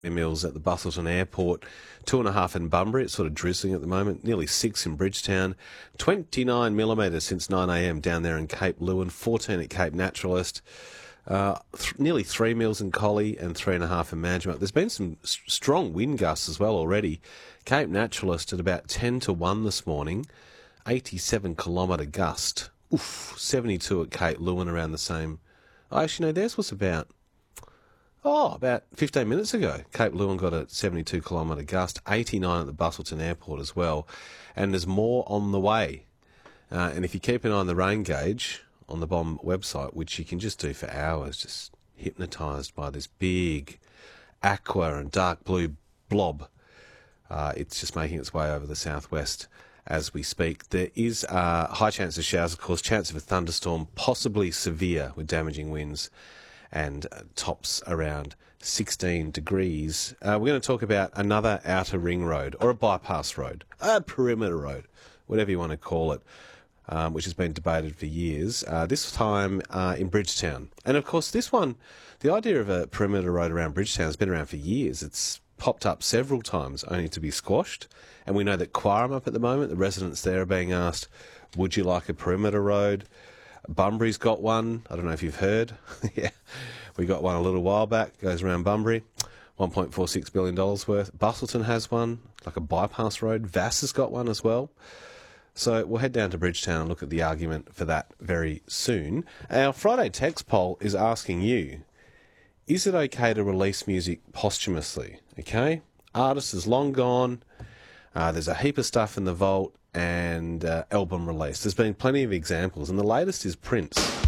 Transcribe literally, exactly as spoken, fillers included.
Mills at the Busselton Airport, two and a half in Bunbury. It's sort of drizzling at the moment, nearly six in Bridgetown, twenty-nine millimetres since nine a m down there in Cape Leeuwin, fourteen at Cape Naturalist, uh, th- nearly three mils in Collie and three and a half in Manjimup. There's been some s- strong wind gusts as well already. Cape Naturalist at about ten to one this morning, eighty-seven kilometre gust. Oof, seventy-two at Cape Leeuwin around the same. Oh, actually, no, theirs was about... Oh, about fifteen minutes ago, Cape Leeuwin got a seventy-two kilometre gust, eighty-nine at the Busselton Airport as well, and there's more on the way. Uh, and if you keep an eye on the rain gauge on the B O M website, which you can just do for hours, just hypnotised by this big aqua and dark blue blob, uh, it's just making its way over the southwest as we speak. There is a uh, high chance of showers, of course, chance of a thunderstorm, possibly severe with damaging winds, and uh, tops around sixteen degrees. Uh, we're going to talk about another outer ring road, or a bypass road, a perimeter road, whatever you want to call it, um, which has been debated for years, uh, this time uh, in Bridgetown. And of course, this one, the idea of a perimeter road around Bridgetown has been around for years. It's popped up several times, only to be squashed. And we know that Quaremup at the moment, the residents there are being asked, would you like a perimeter road? Bunbury's got one. I don't know if you've heard. Yeah, we got one a little while back. Goes around Bunbury, one point four six billion dollars worth. Busselton has one, like a bypass road. Vass has got one as well. So we'll head down to Bridgetown and look at the argument for that very soon. Our Friday text poll is asking you, is it okay to release music posthumously? Okay, artist is long gone. Uh, there's a heap of stuff in the vault, and uh, album release. There's been plenty of examples, and the latest is Prince.